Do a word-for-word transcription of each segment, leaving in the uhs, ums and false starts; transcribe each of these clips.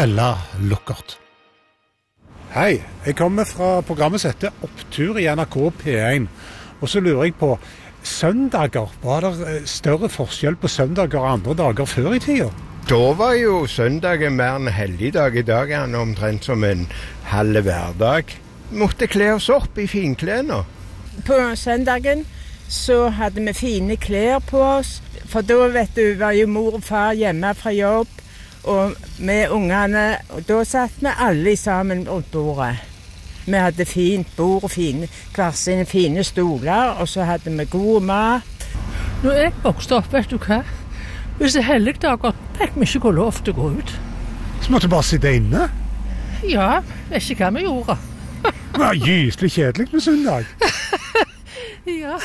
eller lukkert. Hei, jeg kommer fra programmet som heter Opptur i N R K P én, og så lurer jeg på, søndager, var det større forskjell på søndager og andre dager før i tida? Da var jo søndagen mer en helligdag. I dag er den omtrent som en halv hverdag. Måtte kle oss opp i finklærne. På søndagen så hadde vi fine klær på oss, for da vet du, var jo mor og far hjemme fra jobb, og med ungene, og da satt vi alle sammen rundt bordet. Vi hadde fint bord og fine, hver sine fine stoler, og så hadde vi god mat. Når jeg vokste opp, vet du hva? Hvis det er helligdager, fikk vi ikke gå lov til å gå ut. Så måtte du bare sitte inne? Ja, vet ikke hva vi gjorde. Det var gyselig kjedelig med søndag. Ja.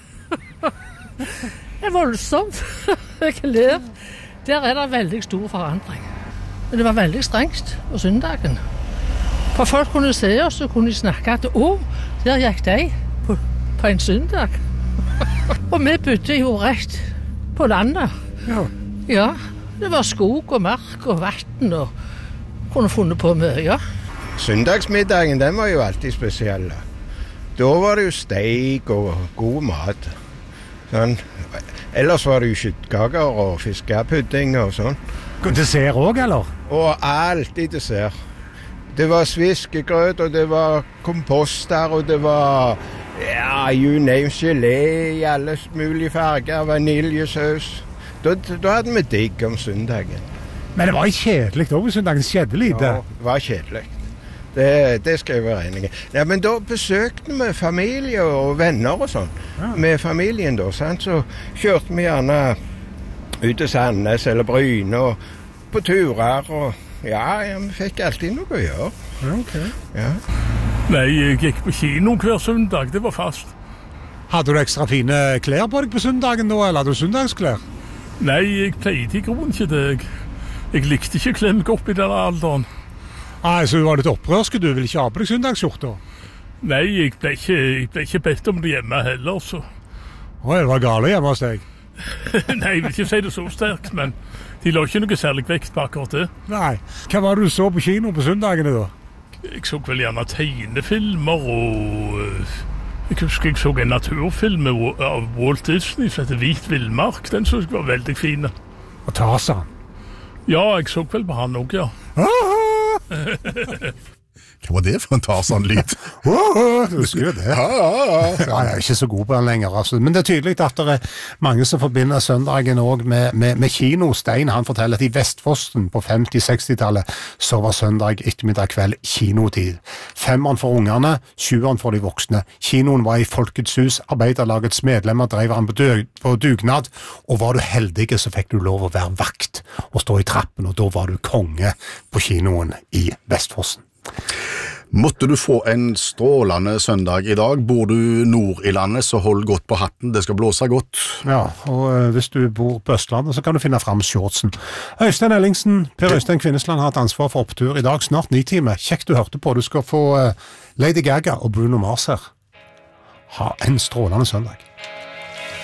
Det er voldsomt. Jeg ler. Der er det veldig stor forandring. Men det var veldig strengt på søndagen. For folk kunne se oss, og kunne snakke at å, der gikk de på, på en søndag. Og vi bodde jo rett på landet. Ja. Ja, det var skog og mark og vatten, og kunne funnet på mye, ja. Søndagsmiddagen, den var jo alltid spesiell. Da var det jo steik og god mat. Sånn. Ellers var det jo kjøttkaker og fiskepudding og sånn. Dessert også, eller? Og alltid dessert. Det var sviskegrøt, og det var komposter, og det var, ja, you name, gelé i alle mulige farger, vaniljesaus. Da, da hadde vi digg om søndagen. Men det var kjedelig også på søndagen, skjedde lite. Ja, det var kjedelig. Det, det skal jeg være enig i. Ja, men da besøkte vi familie og venner og sånn. Ja. Med familien da, sant? Så kjørte vi gjerne ut til Sandnes eller Bryne og på turer, og ja, ja, vi fikk alltid noe å gjøre. Ja, ok. Ja. Nei, jeg gikk på kino hver søndag, det var fast. Hadde du ekstra fine klær på deg på søndagen da, eller hadde du søndagsklær? Nei, jeg pleide i grunnen ikke det. Jeg likte ikke å kle meg opp i den alderen. Nei, så du var litt opprørsk, du ville ikke ha på deg søndagsskjorta? Nei, jeg ble ikke, jeg ble ikke bedt om det hjemme heller, så. Å, det var gale hjemme hos deg? Nei, jeg vil ikke si det så sterkt, men de la ikke noe særlig vekt på akkurat det. Nei, hva var det du så på kino på søndagene da? Jeg så vel gjerne tegnefilmer, og jeg husker jeg så en naturfilm av Walt Disney som heter Hvit Villmark. Den synes jeg var veldig fin. Og Tarzan? Ja, jeg så vel på han også, ja. Hva var det for en Tarzan-lyd? Du skulle det. Ja, ja, ja. Jeg er ikke så god på den lenger, altså. Men det er tydelig at det er mange som forbinder søndagen også med, med, med kino. Stein, han forteller at i Vestfossen på femti-sekstitallet så var søndag ettermiddag kveld kinotid. Femmeren for ungene, sjueren for de voksne. Kinoen var i Folkets hus, arbeiderlagets medlemmer drev han på, døg, på dugnad, og var du heldige så fikk du lov å være vakt og stå i trappen, og da var du konge på kinoen i Vestfossen. Måtte du få en strålende søndag i dag. Bor du nord i landet, så hold godt på hatten, det skal blåse godt. Ja, og uh, hvis du bor på Østlandet, så kan du finne frem shortsen. Øystein Ellingsen, Per Øystein Kvinnesland har hatt ansvar for Opptur i dag, snart ni timer. Kjekt du hørte på. Du skal få uh, Lady Gaga og Bruno Mars her. Ha en strålende søndag.